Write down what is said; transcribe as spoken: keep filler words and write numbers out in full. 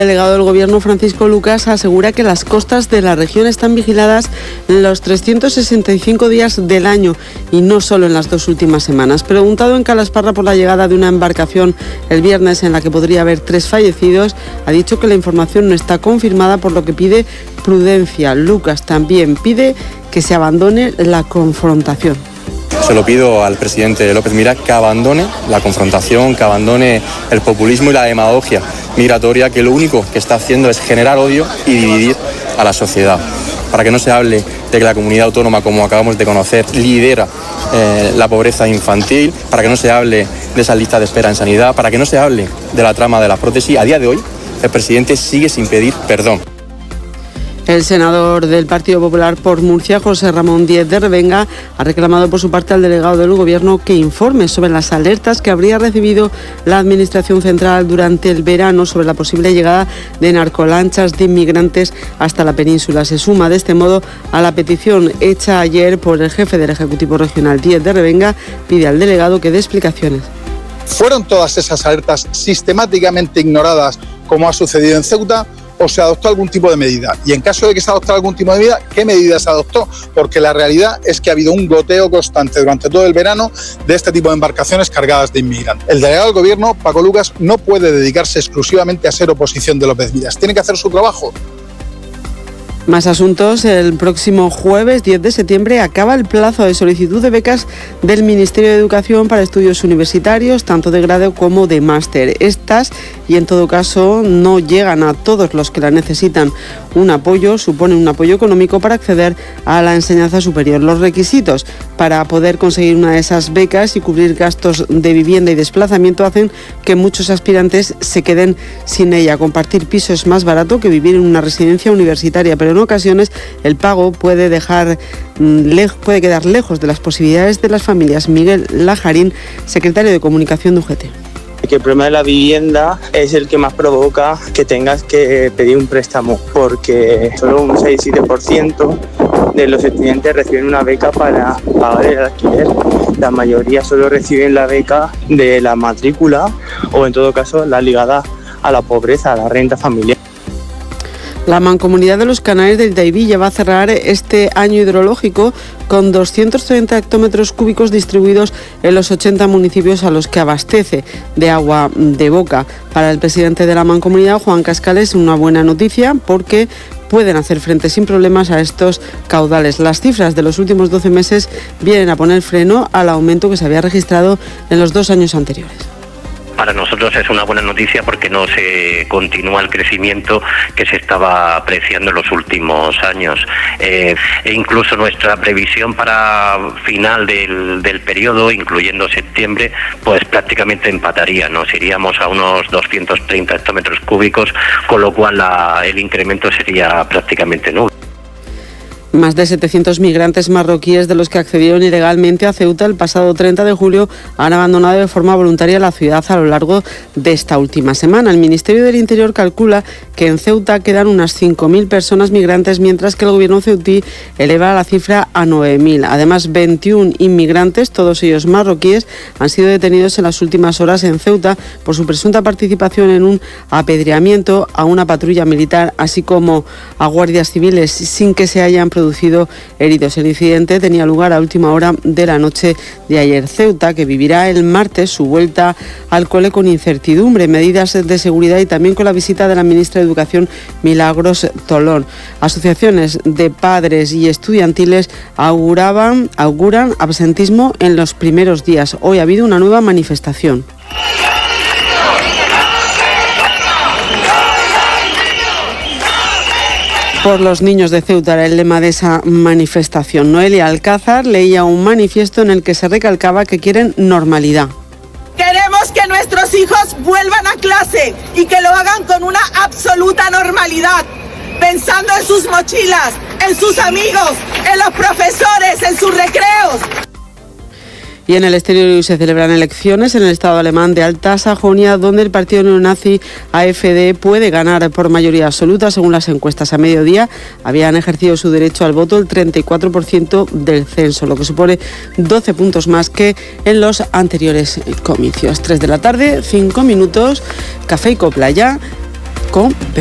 El delegado del Gobierno, Francisco Lucas, asegura que las costas de la región están vigiladas los trescientos sesenta y cinco días del año y no solo en las dos últimas semanas. Preguntado en Calasparra por la llegada de una embarcación el viernes en la que podría haber tres fallecidos, ha dicho que la información no está confirmada, por lo que pide prudencia. Lucas también pide que se abandone la confrontación. Se lo pido al presidente López Miras que abandone la confrontación, que abandone el populismo y la demagogia migratoria, que lo único que está haciendo es generar odio y dividir a la sociedad. Para que no se hable de que la comunidad autónoma, como acabamos de conocer, lidera eh, la pobreza infantil, para que no se hable de esa lista de espera en sanidad, para que no se hable de la trama de la prótesis. A día de hoy, el presidente sigue sin pedir perdón. El senador del Partido Popular por Murcia, José Ramón Díez de Revenga, ha reclamado por su parte al delegado del Gobierno que informe sobre las alertas que habría recibido la Administración Central durante el verano sobre la posible llegada de narcolanchas de inmigrantes hasta la península. Se suma de este modo a la petición hecha ayer por el jefe del Ejecutivo Regional, Díez de Revenga. Pide al delegado que dé explicaciones. ¿Fueron todas esas alertas sistemáticamente ignoradas, como ha sucedido en Ceuta, o se adoptó algún tipo de medida? Y en caso de que se adoptara algún tipo de medida, ¿qué medida se adoptó? Porque la realidad es que ha habido un goteo constante durante todo el verano de este tipo de embarcaciones cargadas de inmigrantes. El delegado del Gobierno, Paco Lucas, no puede dedicarse exclusivamente a ser oposición de López Miras. Tiene que hacer su trabajo. Más asuntos. El próximo jueves diez de septiembre acaba el plazo de solicitud de becas del Ministerio de Educación para estudios universitarios, tanto de grado como de máster. Estas, y en todo caso, no llegan a todos los que la necesitan. Un apoyo, supone un apoyo económico para acceder a la enseñanza superior. Los requisitos para poder conseguir una de esas becas y cubrir gastos de vivienda y desplazamiento hacen que muchos aspirantes se queden sin ella. Compartir piso es más barato que vivir en una residencia universitaria, pero en ocasiones el pago puede dejar puede quedar lejos de las posibilidades de las familias. Miguel Lajarín, secretario de Comunicación de U G T. Que el problema de la vivienda es el que más provoca que tengas que pedir un préstamo, porque solo un seis siete por ciento de los estudiantes reciben una beca para pagar el alquiler. La mayoría solo reciben la beca de la matrícula o, en todo caso, la ligada a la pobreza, a la renta familiar. La Mancomunidad de los Canales del Taivilla va a cerrar este año hidrológico con doscientos treinta hectómetros cúbicos distribuidos en los ochenta municipios a los que abastece de agua de boca. Para el presidente de la Mancomunidad, Juan Cascales, una buena noticia porque pueden hacer frente sin problemas a estos caudales. Las cifras de los últimos doce meses vienen a poner freno al aumento que se había registrado en los dos años anteriores. Para nosotros es una buena noticia porque no se continúa el crecimiento que se estaba apreciando en los últimos años. Eh, e incluso nuestra previsión para final del, del periodo, incluyendo septiembre, pues prácticamente empataría. Nos iríamos a unos doscientos treinta hectómetros cúbicos, con lo cual la, el incremento sería prácticamente nulo. Más de setecientos migrantes marroquíes de los que accedieron ilegalmente a Ceuta el pasado treinta de julio han abandonado de forma voluntaria la ciudad a lo largo de esta última semana. El Ministerio del Interior calcula que en Ceuta quedan unas cinco mil personas migrantes, mientras que el gobierno ceutí eleva la cifra a nueve mil. Además, veintiún inmigrantes, todos ellos marroquíes, han sido detenidos en las últimas horas en Ceuta por su presunta participación en un apedreamiento a una patrulla militar, así como a guardias civiles, sin que se hayan producido producido heridos. El incidente tenía lugar a última hora de la noche de ayer. Ceuta, que vivirá el martes su vuelta al cole con incertidumbre, medidas de seguridad y también con la visita de la ministra de Educación, Milagros Tolón. Asociaciones de padres y estudiantiles auguraban, auguran absentismo en los primeros días. Hoy ha habido una nueva manifestación. Por los niños de Ceuta era el lema de esa manifestación. Noelia Alcázar leía un manifiesto en el que se recalcaba que quieren normalidad. Queremos que nuestros hijos vuelvan a clase y que lo hagan con una absoluta normalidad, pensando en sus mochilas, en sus amigos, en los profesores, en sus recreos. Y en el exterior se celebran elecciones en el estado alemán de Alta Sajonia, donde el partido neonazi A F D puede ganar por mayoría absoluta, según las encuestas. A mediodía habían ejercido su derecho al voto el treinta y cuatro por ciento del censo, lo que supone doce puntos más que en los anteriores comicios. tres de la tarde, cinco minutos, café y copla ya. con